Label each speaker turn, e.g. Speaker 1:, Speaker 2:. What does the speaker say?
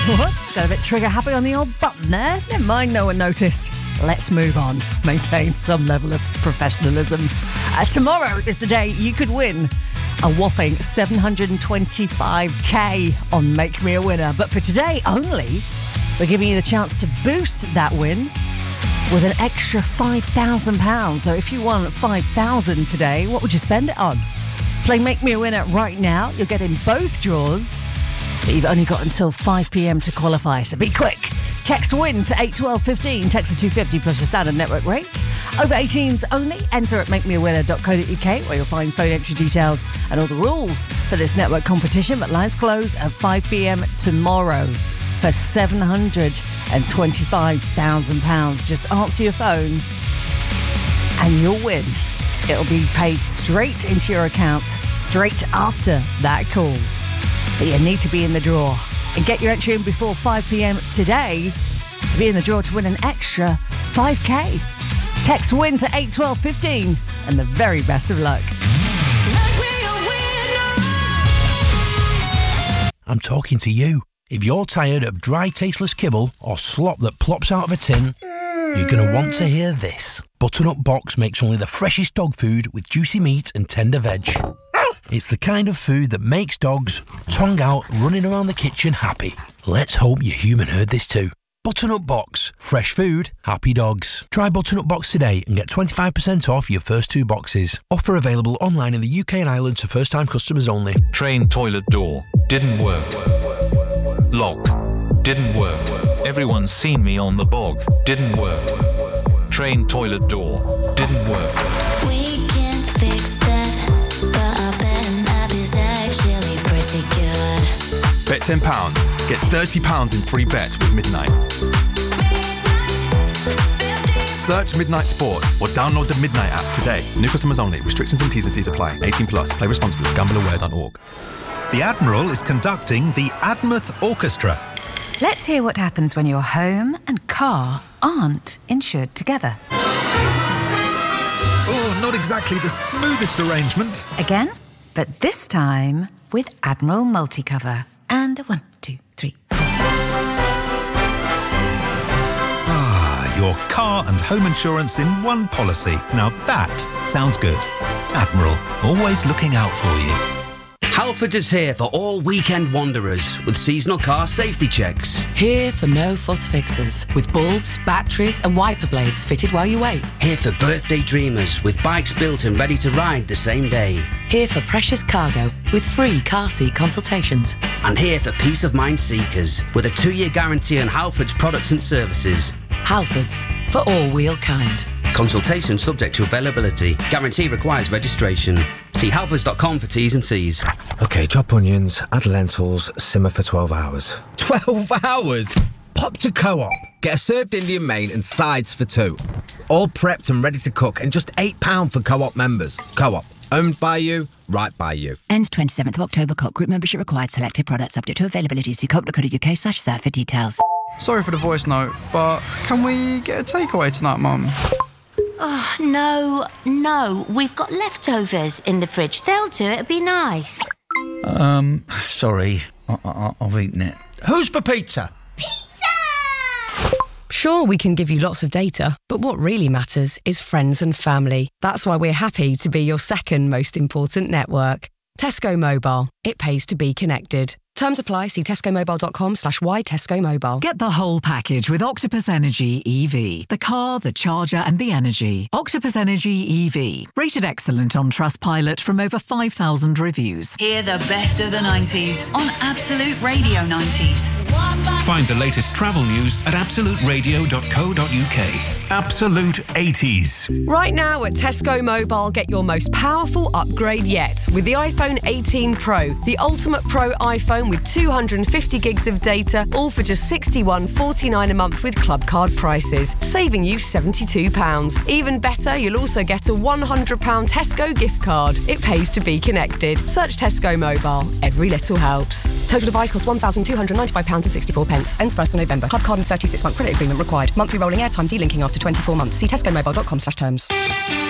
Speaker 1: Whoops, got a bit trigger happy on the old button there. Never mind, no one noticed. Let's move on. Maintain some level of professionalism. Tomorrow is the day you could win a whopping $725k on Make Me a Winner. But for today only, we're giving you the chance to boost that win with an extra £5,000. So if you won $5,000 today, what would you spend it on? Play Make Me a Winner right now. You'll get in both draws. But you've only got until 5 p.m. to qualify, so be quick. Text WIN to 81215. Text to 250 plus your standard network rate. Over 18s only. Enter at makemeawinner.co.uk where you'll find phone entry details and all the rules for this network competition. But lines close at 5 p.m. tomorrow for £725,000. Just answer your phone and you'll win. It'll be paid straight into your account straight after that call. But you need to be in the draw and get your entry in before 5 p.m. today to be in the draw to win an extra 5k. Text WIN to 81215 and the very best of luck.
Speaker 2: I'm talking to you. If you're tired of dry, tasteless kibble or slop that plops out of a tin, you're going to want to hear this. Butternut Box makes only the freshest dog food with juicy meat and tender veg. It's the kind of food that makes dogs, tongue out, running around the kitchen happy. Let's hope your human heard this too. Butternut Box. Fresh food, happy dogs. Try Butternut Box today and get 25% off your first 2 boxes. Offer available online in the UK and Ireland to first-time customers only.
Speaker 3: Train toilet door. Didn't work. Lock. Didn't work. Everyone's seen me on the bog. Didn't work. Train toilet door. Didn't work.
Speaker 4: We can fix that, but our betting app is actually pretty good.
Speaker 5: Bet £10. Get £30 in free bets with Midnight. Search Midnight Sports or download the Midnight app today. New customers only. Restrictions and T's and C's apply. 18 plus. Play responsibly. Gambleaware.org.
Speaker 6: The Admiral is conducting the Admouth Orchestra.
Speaker 7: Let's hear what happens when your home and car aren't insured together.
Speaker 6: Oh, not exactly the smoothest arrangement.
Speaker 7: Again, but this time with Admiral Multicover. And 1, 2, 3, 4.
Speaker 6: Your car and home insurance in one policy. Now that sounds good. Admiral, always looking out for you.
Speaker 8: Halford is here for all weekend wanderers with seasonal car safety checks.
Speaker 9: Here for no-fuss fixes with bulbs, batteries and wiper blades fitted while you wait.
Speaker 8: Here for birthday dreamers with bikes built and ready to ride the same day.
Speaker 9: Here for precious cargo with free car seat consultations.
Speaker 8: And here for peace of mind seekers with a 2-year guarantee on Halford's products and services.
Speaker 9: Halfords, for all wheel kind.
Speaker 8: Consultation subject to availability. Guarantee requires registration. See halfords.com for T's and C's.
Speaker 10: OK, chop onions, add lentils, simmer for 12 hours.
Speaker 11: 12 hours? Pop to Co-op. Get a served Indian main and sides for 2. All prepped and ready to cook and just £8 for Co-op members. Co-op. Owned by you, right by you.
Speaker 12: Ends 27th of October. Co-op group membership required. Selected products subject to availability. See co-op.co.uk/serve for details.
Speaker 13: Sorry for the voice note, but can we get a takeaway tonight, Mum?
Speaker 14: Oh, no. We've got leftovers in the fridge. They'll do it. It'd be nice.
Speaker 15: Sorry. I've eaten it. Who's for pizza?
Speaker 16: Sure, we can give you lots of data, but what really matters is friends and family. That's why we're happy to be your second most important network. Tesco Mobile. It pays to be connected. Terms apply. See tescomobile.com/why-tesco-mobile.
Speaker 17: Get the whole package with Octopus Energy EV. The car, the charger and the energy. Octopus Energy EV. Rated excellent on Trustpilot from over 5,000 reviews.
Speaker 18: Hear the best of the 90s on Absolute Radio 90s.
Speaker 19: Find the latest travel news at absoluteradio.co.uk. Absolute 80s.
Speaker 16: Right now at Tesco Mobile, get your most powerful upgrade yet with the iPhone 18 Pro, the ultimate Pro iPhone with 250 gigs of data, all for just £61.49 a month with club card prices, saving you £72. Even better, you'll also get a £100 Tesco gift card. It pays to be connected. Search Tesco Mobile. Every little helps. Total device costs £1,295.64. Ends 1st of November. Club card and 36-month credit agreement required. Monthly rolling airtime delinking after 24 months. See tescomobile.com/terms.